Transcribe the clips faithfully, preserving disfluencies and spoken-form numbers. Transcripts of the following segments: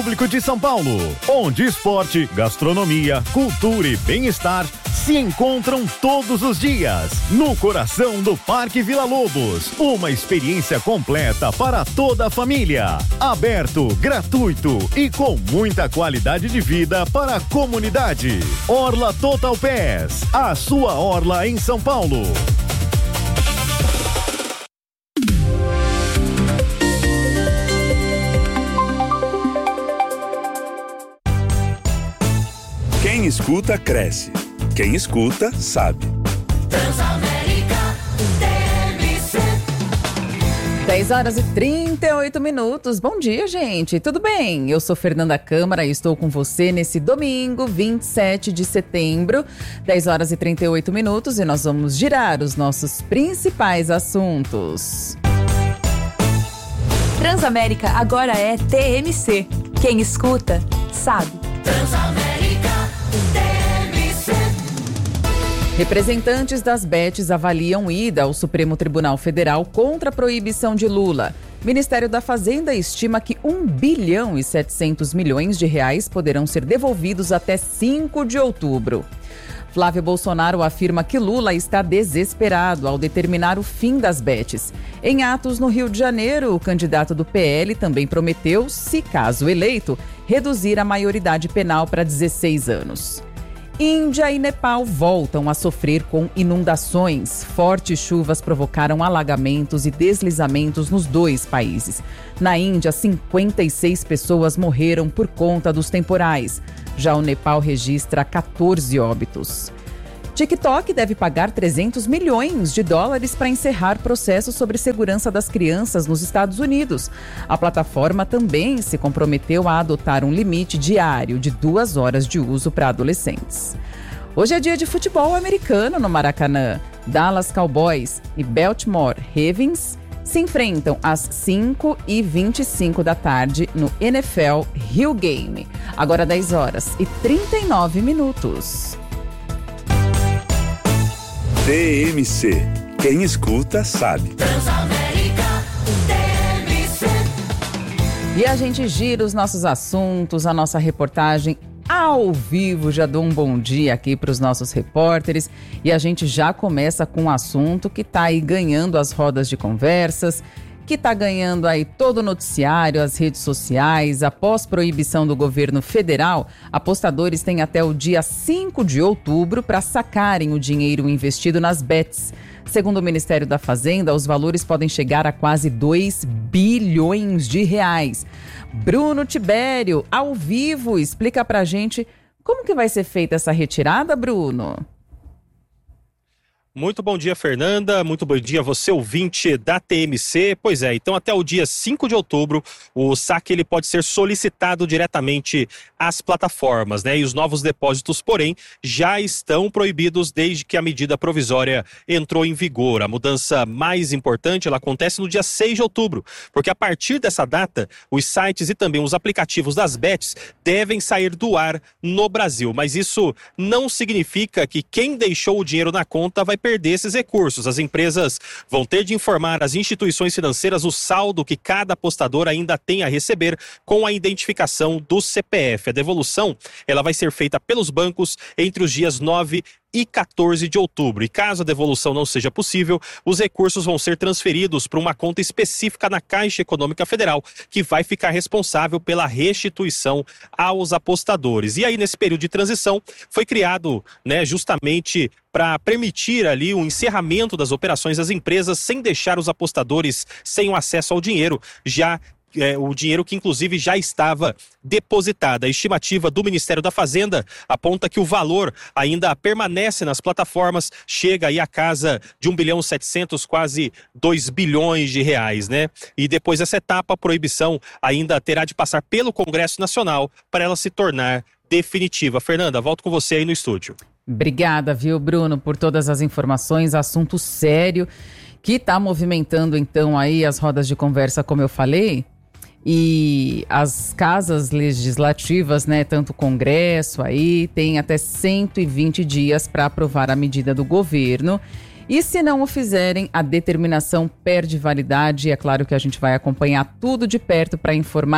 Público de São Paulo, onde esporte, gastronomia, cultura e bem-estar se encontram todos os dias, no coração do Parque Vila Lobos. Uma experiência completa para toda a família. Aberto, gratuito e com muita qualidade de vida para a comunidade. Orla Total Pass, a sua orla em São Paulo. Quem escuta, cresce. Quem escuta, sabe. Transamérica T M C. dez horas e trinta e oito minutos. Bom dia, gente. Tudo bem? Eu sou Fernanda Câmara e estou com você nesse domingo, vinte e sete de setembro, dez horas e trinta e oito minutos, e nós vamos girar os nossos principais assuntos. Transamérica agora é T M C. Quem escuta, sabe. Transamérica T M C. Representantes das Bets avaliam ida ao Supremo Tribunal Federal contra a proibição de Lula. Ministério da Fazenda estima que um bilhão e setecentos milhões de reais poderão ser devolvidos até cinco de outubro. Flávio Bolsonaro afirma que Lula está desesperado ao determinar o fim das bets. Em atos no Rio de Janeiro, o candidato do P L também prometeu, se caso eleito, reduzir a maioridade penal para dezesseis anos. Índia e Nepal voltam a sofrer com inundações. Fortes chuvas provocaram alagamentos e deslizamentos nos dois países. Na Índia, cinquenta e seis pessoas morreram por conta dos temporais. Já o Nepal registra quatorze óbitos. TikTok deve pagar trezentos milhões de dólares para encerrar processo sobre segurança das crianças nos Estados Unidos. A plataforma também se comprometeu a adotar um limite diário de duas horas de uso para adolescentes. Hoje é dia de futebol americano no Maracanã. Dallas Cowboys e Baltimore Ravens se enfrentam às cinco e vinte e cinco da tarde no N F L Rio Game. Agora dez horas e trinta e nove minutos. T M C. Quem escuta, sabe. Transamérica T M C. E a gente gira os nossos assuntos, a nossa reportagem ao vivo. Já dou um bom dia aqui para os nossos repórteres. E a gente já começa com um assunto que está aí ganhando as rodas de conversas, que está ganhando aí todo o noticiário, as redes sociais. Após proibição do governo federal, apostadores têm até o dia cinco de outubro para sacarem o dinheiro investido nas bets. Segundo o Ministério da Fazenda, os valores podem chegar a quase dois bilhões de reais. Bruno Tibério, ao vivo, explica pra gente como que vai ser feita essa retirada, Bruno. Muito bom dia, Fernanda. Muito bom dia, você ouvinte da T M C. Pois é, então até o dia cinco de outubro, o saque ele pode ser solicitado diretamente às plataformas, né? E os novos depósitos, porém, já estão proibidos desde que a medida provisória entrou em vigor. A mudança mais importante, ela acontece no dia seis de outubro, porque a partir dessa data, os sites e também os aplicativos das bets devem sair do ar no Brasil. Mas isso não significa que quem deixou o dinheiro na conta vai perder esses recursos. As empresas vão ter de informar às instituições financeiras o saldo que cada apostador ainda tem a receber com a identificação do C P F. A devolução, ela vai ser feita pelos bancos entre os dias nove e quatorze de outubro. E caso a devolução não seja possível, os recursos vão ser transferidos para uma conta específica na Caixa Econômica Federal, que vai ficar responsável pela restituição aos apostadores. E aí, nesse período de transição, foi criado, né, justamente para permitir ali o encerramento das operações das empresas sem deixar os apostadores sem o acesso ao dinheiro, já É, o dinheiro que inclusive já estava depositado. A estimativa do Ministério da Fazenda aponta que o valor ainda permanece nas plataformas, chega aí a casa de um bilhão e setecentos, quase dois bilhões de reais, né? E depois dessa etapa, a proibição ainda terá de passar pelo Congresso Nacional para ela se tornar definitiva. Fernanda, volto com você aí no estúdio. Obrigada, viu, Bruno, por todas as informações. Assunto sério que está movimentando então aí as rodas de conversa, como eu falei. E as casas legislativas, né, tanto o Congresso aí, tem até cento e vinte dias para aprovar a medida do governo. E se não o fizerem, a determinação perde validade. E é claro que a gente vai acompanhar tudo de perto para informar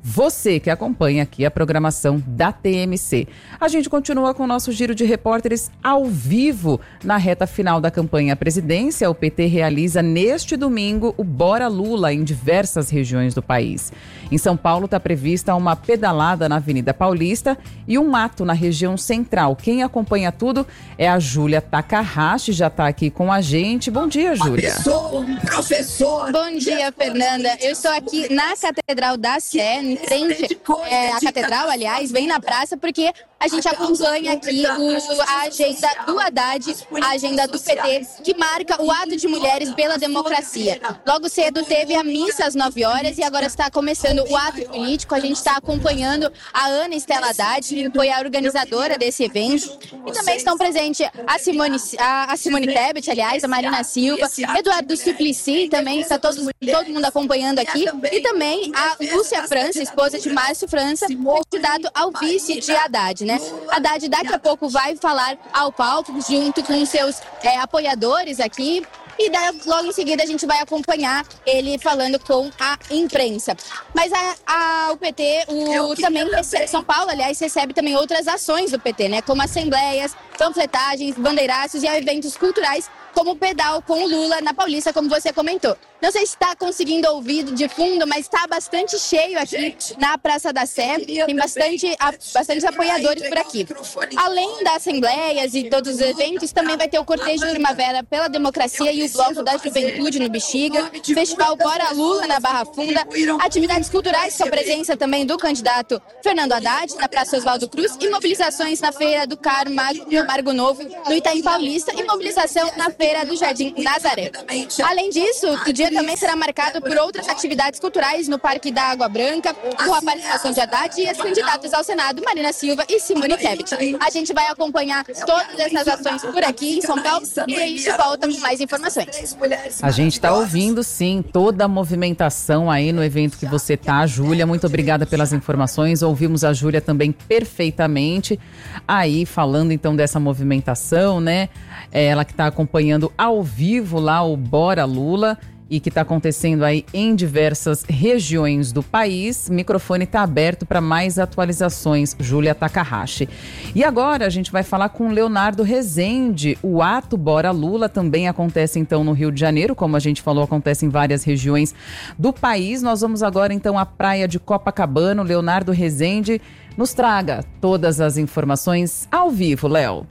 você que acompanha aqui a programação da T M C. A gente continua com o nosso giro de repórteres ao vivo na reta final da campanha à presidência. O P T realiza neste domingo o Bora Lula em diversas regiões do país. Em São Paulo está prevista uma pedalada na Avenida Paulista e um ato na região central. Quem acompanha tudo é a Júlia Takahashi, já está aqui com a gente. Bom dia, Júlia. Professor. Bom dia, Fernanda. Eu estou aqui na Catedral da Sé, em frente é, à Catedral, aliás, bem na praça, porque a gente acompanha aqui o, a agenda do Haddad, a agenda do P T, que marca o ato de mulheres pela democracia. Logo cedo teve a missa às nove horas e agora está começando o ato político. A gente está acompanhando a Ana Estela Haddad, que foi a organizadora desse evento. E também estão presentes a Simone, a, a Simone Tebet, aliás, a Marina Silva, Eduardo Suplicy, também está todos, todo mundo acompanhando aqui. E também a Lúcia França, esposa de Márcio França, candidato ao vice de Haddad. Né? Haddad daqui a pouco vai falar ao palco junto com os seus é, apoiadores aqui e daí, logo em seguida a gente vai acompanhar ele falando com a imprensa. Mas a, a, o P T o, também recebe, São Paulo, aliás, recebe também outras ações do P T, né? Como assembleias, panfletagens, bandeiraços e eventos culturais, como o pedal com o Lula na Paulista, como você comentou. Não sei se está conseguindo ouvir de fundo, mas está bastante cheio aqui na Praça da Sé. Tem bastante, bastante apoiadores por aqui. Além das assembleias e todos os eventos, também vai ter o Cortejo Primavera pela Democracia e o Bloco da Juventude no Bexiga, Festival Bora Lula na Barra Funda, atividades culturais com a presença também do candidato Fernando Haddad na Praça Oswaldo Cruz e mobilizações na Feira do Camargo, Camargo Novo, no Itaim Paulista e mobilização na Feira do Jardim Nazaré. Além disso, o dia também será marcado por outras atividades culturais no Parque da Água Branca, com a participação de Haddad e as candidatas ao Senado, Marina Silva e Simone Tebet. A gente vai acompanhar todas essas ações por aqui em São Paulo e a gente volta com mais informações. A gente está ouvindo, sim, toda a movimentação aí no evento que você tá, Júlia. Muito obrigada pelas informações. Ouvimos a Júlia também perfeitamente aí falando então dessa movimentação, né? É ela que está acompanhando ao vivo lá o Bora Lula e que está acontecendo aí em diversas regiões do país. O microfone está aberto para mais atualizações, Júlia Takahashi. E agora a gente vai falar com Leonardo Rezende. O ato Bora Lula também acontece então no Rio de Janeiro, como a gente falou, acontece em várias regiões do país. Nós vamos agora então à praia de Copacabana. O Leonardo Rezende nos traga todas as informações ao vivo, Léo.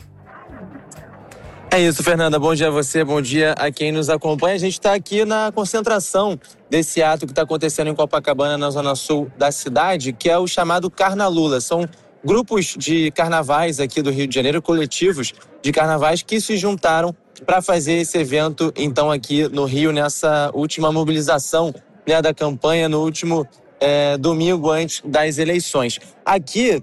É isso, Fernanda. Bom dia a você, bom dia a quem nos acompanha. A gente está aqui na concentração desse ato que está acontecendo em Copacabana, na zona sul da cidade, que é o chamado Carnalula. São grupos de carnavais aqui do Rio de Janeiro, coletivos de carnavais que se juntaram para fazer esse evento, então, aqui no Rio, nessa última mobilização, né, da campanha, no último é, domingo antes das eleições. Aqui,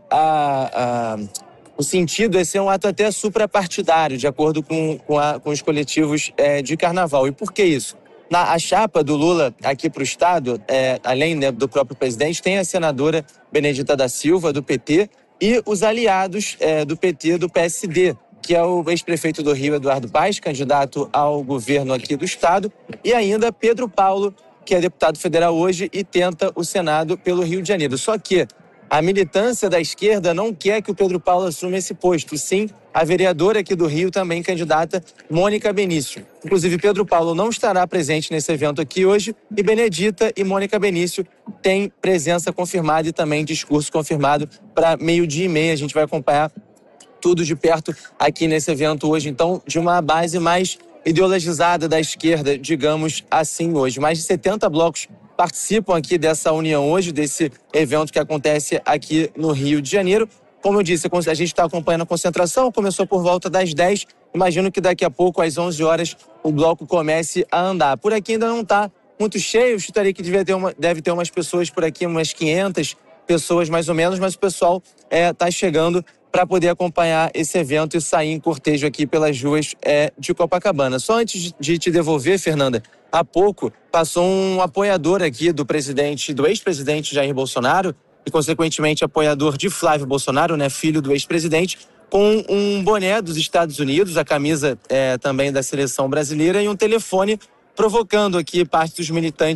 a... a O sentido é ser um ato até suprapartidário, de acordo com, com, a, com os coletivos é, de carnaval. E por que isso? Na, a chapa do Lula aqui para o Estado, é, além, né, do próprio presidente, tem a senadora Benedita da Silva, do P T, e os aliados é, do P T do P S D, que é o ex-prefeito do Rio, Eduardo Paes, candidato ao governo aqui do Estado, e ainda Pedro Paulo, que é deputado federal hoje e tenta o Senado pelo Rio de Janeiro. Só que a militância da esquerda não quer que o Pedro Paulo assuma esse posto. Sim, a vereadora aqui do Rio, também candidata, Mônica Benício. Inclusive, Pedro Paulo não estará presente nesse evento aqui hoje e Benedita e Mônica Benício têm presença confirmada e também discurso confirmado para meio-dia e meia. A gente vai acompanhar tudo de perto aqui nesse evento hoje, então, de uma base mais ideologizada da esquerda, digamos assim, hoje. Mais de setenta blocos participam aqui dessa união hoje, desse evento que acontece aqui no Rio de Janeiro. Como eu disse, a gente está acompanhando a concentração, começou por volta das dez, imagino que daqui a pouco, às onze horas, o bloco comece a andar. Por aqui ainda não está muito cheio, chutaria que deve ter, uma, deve ter umas pessoas por aqui, umas quinhentas pessoas mais ou menos, mas o pessoal está é, chegando para poder acompanhar esse evento e sair em cortejo aqui pelas ruas é, de Copacabana. Só antes de te devolver, Fernanda, há pouco passou um apoiador aqui do presidente, do ex-presidente Jair Bolsonaro e, consequentemente, apoiador de Flávio Bolsonaro, né, filho do ex-presidente, com um boné dos Estados Unidos, a camisa é, também da seleção brasileira e um telefone provocando aqui parte dos militantes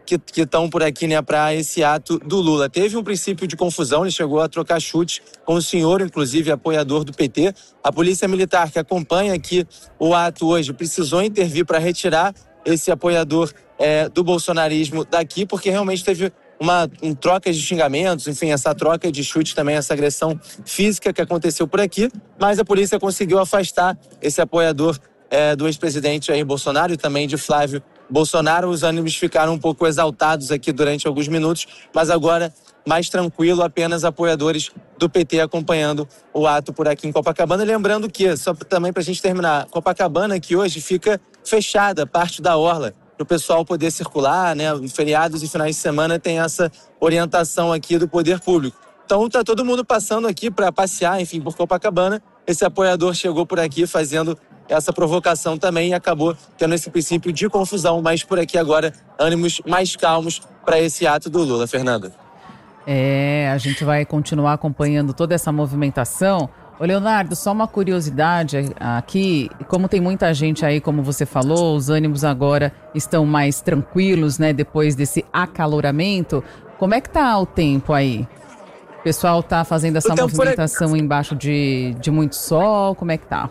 que estão por aqui, né, para esse ato do Lula. Teve um princípio de confusão, ele chegou a trocar chute com o senhor, inclusive apoiador do P T. A Polícia Militar, que acompanha aqui o ato hoje, precisou intervir para retirar esse apoiador é, do bolsonarismo daqui, porque realmente teve uma um troca de xingamentos, enfim, essa troca de chute também, essa agressão física que aconteceu por aqui, mas a polícia conseguiu afastar esse apoiador é, do ex-presidente Jair Bolsonaro e também de Flávio Bolsonaro. Os ânimos ficaram um pouco exaltados aqui durante alguns minutos, mas agora mais tranquilo, apenas apoiadores do P T acompanhando o ato por aqui em Copacabana. Lembrando que, só também para a gente terminar, Copacabana que hoje fica fechada, parte da orla, para o pessoal poder circular, né? Feriados e finais de semana tem essa orientação aqui do poder público. Então está todo mundo passando aqui para passear, enfim, por Copacabana. Esse apoiador chegou por aqui fazendo essa provocação também e acabou tendo esse princípio de confusão, mas por aqui agora ânimos mais calmos para esse ato do Lula. Fernanda. É, a gente vai continuar acompanhando toda essa movimentação. Ô Leonardo, só uma curiosidade aqui, como tem muita gente aí, como você falou, os ânimos agora estão mais tranquilos, né, depois desse acaloramento. Como é que tá o tempo aí? O pessoal tá fazendo essa movimentação aqui embaixo de, de muito sol, como é que tá?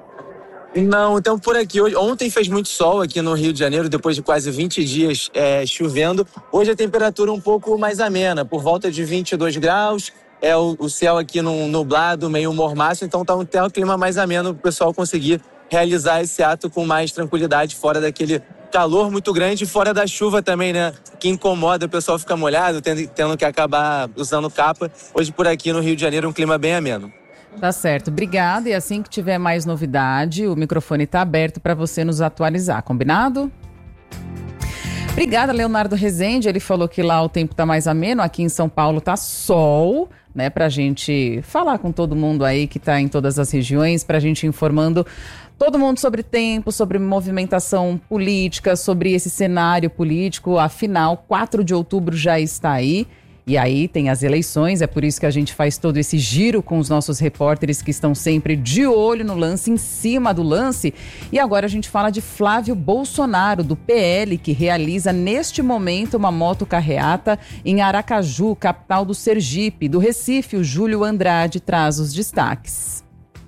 Não, então por aqui, hoje, ontem fez muito sol aqui no Rio de Janeiro, depois de quase vinte dias é, chovendo. Hoje a temperatura um pouco mais amena, por volta de vinte e dois graus. É o, o céu aqui num nublado, meio mormaço, então tá um, tem um clima mais ameno para o pessoal conseguir realizar esse ato com mais tranquilidade, fora daquele calor muito grande, fora da chuva também, né? Que incomoda, o pessoal fica molhado, tendo, tendo que acabar usando capa. Hoje por aqui no Rio de Janeiro um clima bem ameno. Tá certo, obrigada. E assim que tiver mais novidade, o microfone está aberto para você nos atualizar, combinado? Obrigada, Leonardo Rezende. Ele falou que lá o tempo tá mais ameno, aqui em São Paulo tá sol, né? Pra gente falar com todo mundo aí que tá em todas as regiões, pra gente informando todo mundo sobre tempo, sobre movimentação política, sobre esse cenário político. Afinal, quatro de outubro já está aí. E aí tem as eleições, é por isso que a gente faz todo esse giro com os nossos repórteres que estão sempre de olho no lance, em cima do lance. E agora a gente fala de Flávio Bolsonaro, do P L, que realiza neste momento uma motocarreata em Aracaju, capital do Sergipe. Do Recife, o Júlio Andrade traz os destaques.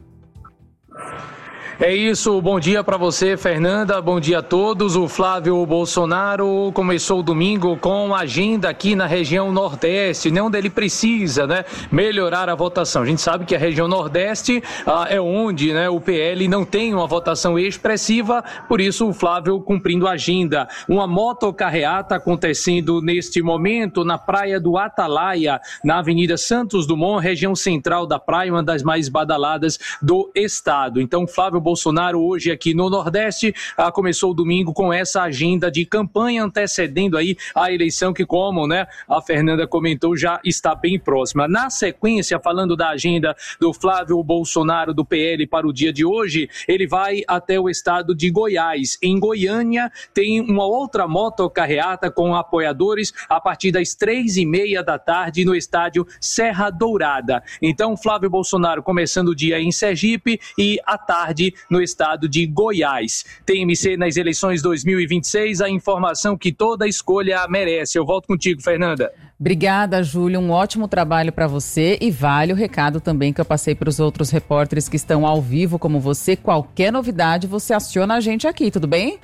É isso, bom dia para você, Fernanda, bom dia a todos. O Flávio Bolsonaro começou o domingo com agenda aqui na região Nordeste, né, onde ele precisa, né, melhorar a votação. A gente sabe que a região Nordeste ah, é onde, né, o P L não tem uma votação expressiva, por isso o Flávio cumprindo a agenda. Uma motocarreata acontecendo neste momento na praia do Atalaia, na Avenida Santos Dumont, região central da praia, uma das mais badaladas do estado. Então, Flávio Bolsonaro hoje aqui no Nordeste ah, começou o domingo com essa agenda de campanha antecedendo aí a eleição que, como, né, a Fernanda comentou, já está bem próxima. Na sequência, falando da agenda do Flávio Bolsonaro do P L para o dia de hoje, ele vai até o estado de Goiás. Em Goiânia tem uma outra motocarreata com apoiadores a partir das três e meia da tarde no estádio Serra Dourada. Então, Flávio Bolsonaro começando o dia em Sergipe e à tarde no estado de Goiás. T M C nas eleições dois mil e vinte e seis, a informação que toda escolha merece. Eu volto contigo, Fernanda. Obrigada, Júlio. Um ótimo trabalho para você e vale o recado também que eu passei para os outros repórteres que estão ao vivo como você. Qualquer novidade, você aciona a gente aqui, tudo bem?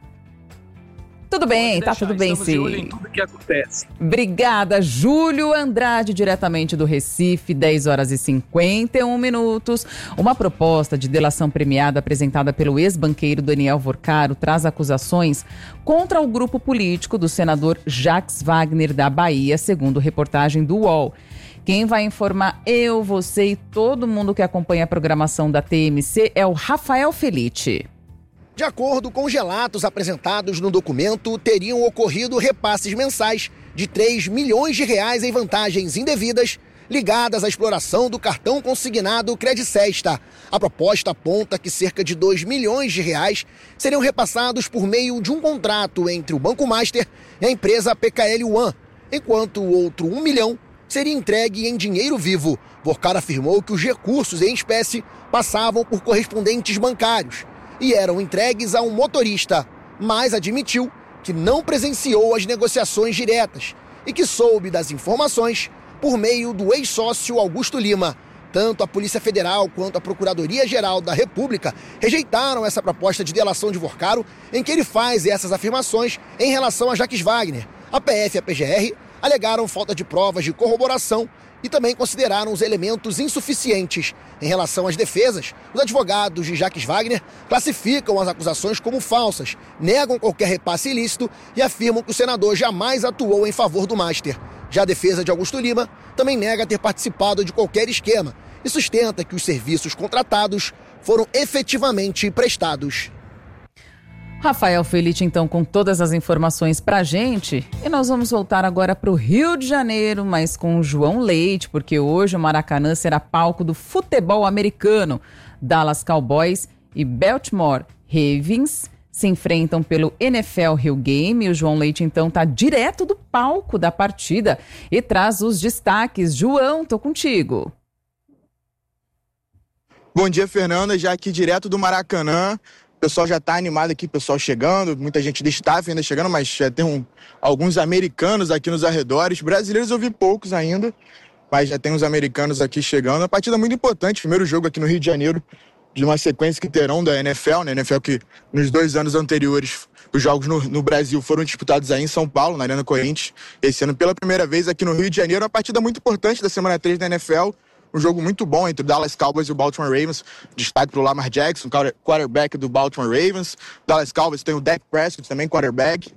Tudo bem, tá tudo bem, sim. Estamos de olho em tudo que acontece. Obrigada, Júlio Andrade, diretamente do Recife, dez horas e cinquenta e um minutos. Uma proposta de delação premiada apresentada pelo ex-banqueiro Daniel Vorcaro traz acusações contra o grupo político do senador Jacques Wagner da Bahia, segundo reportagem do U O L. Quem vai informar eu, você e todo mundo que acompanha a programação da T M C é o Rafael Felite. De acordo com os relatos apresentados no documento, teriam ocorrido repasses mensais de três milhões de reais em vantagens indevidas ligadas à exploração do cartão consignado Credicesta. A proposta aponta que cerca de dois milhões de reais seriam repassados por meio de um contrato entre o Banco Master e a empresa P K L One, enquanto o outro um milhão seria entregue em dinheiro vivo. Vorcaro afirmou que os recursos em espécie passavam por correspondentes bancários e eram entregues a um motorista, mas admitiu que não presenciou as negociações diretas e que soube das informações por meio do ex-sócio Augusto Lima. Tanto a Polícia Federal quanto a Procuradoria-Geral da República rejeitaram essa proposta de delação de Vorcaro, em que ele faz essas afirmações em relação a Jacques Wagner. A P F e a P G R alegaram falta de provas de corroboração e também consideraram os elementos insuficientes. Em relação às defesas, os advogados de Jacques Wagner classificam as acusações como falsas, negam qualquer repasse ilícito e afirmam que o senador jamais atuou em favor do Master. Já a defesa de Augusto Lima também nega ter participado de qualquer esquema e sustenta que os serviços contratados foram efetivamente prestados. Rafael Felite, então, com todas as informações pra gente. E nós vamos voltar agora para o Rio de Janeiro, mas com o João Leite, porque hoje o Maracanã será palco do futebol americano. Dallas Cowboys e Baltimore Ravens se enfrentam pelo N F L Rio Game. E o João Leite, então, está direto do palco da partida e traz os destaques. João, tô contigo. Bom dia, Fernanda. Já aqui direto do Maracanã. O pessoal já está animado aqui, pessoal chegando, muita gente do staff ainda chegando, mas já tem um, alguns americanos aqui nos arredores. Brasileiros eu vi poucos ainda, mas já tem uns americanos aqui chegando. Uma partida muito importante, primeiro jogo aqui no Rio de Janeiro, de uma sequência que terão da N F L, né? N F L que nos dois anos anteriores, os jogos no, no Brasil foram disputados aí em São Paulo, na Arena Corinthians. Esse ano, pela primeira vez aqui no Rio de Janeiro, uma partida muito importante da semana três da N F L. Um jogo muito bom entre o Dallas Cowboys e o Baltimore Ravens. Destaque para o Lamar Jackson, quarterback do Baltimore Ravens. Dallas Cowboys tem o Dak Prescott, também quarterback.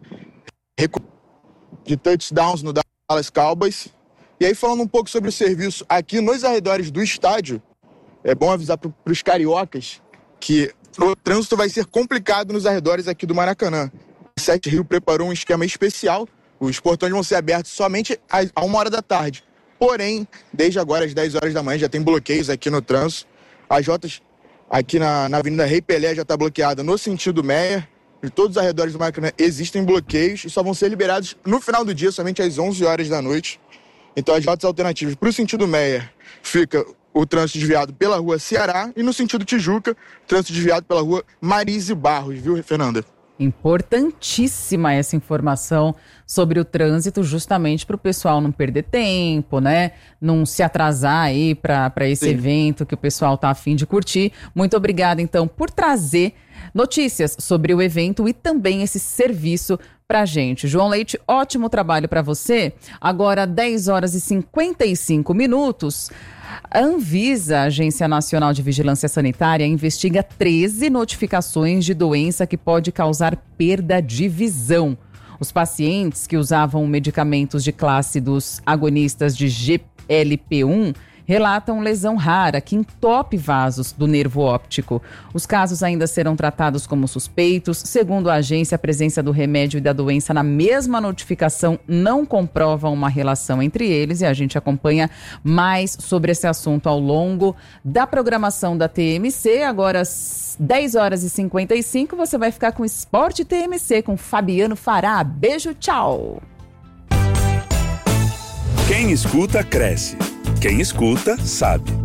De touchdowns no Dallas Cowboys. E aí, falando um pouco sobre o serviço aqui nos arredores do estádio, é bom avisar para os cariocas que o trânsito vai ser complicado nos arredores aqui do Maracanã. O Sete Rio preparou um esquema especial. Os portões vão ser abertos somente a uma hora da tarde. Porém, desde agora, às dez horas da manhã, já tem bloqueios aqui no trânsito. As rotas aqui na, na Avenida Rei Pelé já está bloqueada no sentido Meia. De todos os arredores do Maracanã existem bloqueios e só vão ser liberados no final do dia, somente às onze horas da noite. Então, as rotas alternativas para o sentido Meia fica o trânsito desviado pela rua Ceará e no sentido Tijuca, trânsito desviado pela rua Marise Barros, viu, Fernanda? Importantíssima essa informação sobre o trânsito, justamente para o pessoal não perder tempo, né? Não se atrasar aí para esse Sim. evento que o pessoal tá a fim de curtir. Muito obrigada, então, por trazer notícias sobre o evento e também esse serviço pra gente. João Leite, ótimo trabalho para você. Agora, dez horas e cinquenta e cinco minutos. A Anvisa, Agência Nacional de Vigilância Sanitária, investiga treze notificações de doença que pode causar perda de visão. Os pacientes que usavam medicamentos de classe dos agonistas de G L P um relatam lesão rara que entope vasos do nervo óptico. Os casos ainda serão tratados como suspeitos. Segundo a agência, a presença do remédio e da doença na mesma notificação não comprova uma relação entre eles e a gente acompanha mais sobre esse assunto ao longo da programação da T M C. Agora, às dez horas e cinquenta e cinco, você vai ficar com Esporte T M C com Fabiano Fará. Beijo, tchau! Quem escuta, cresce. Quem escuta, sabe.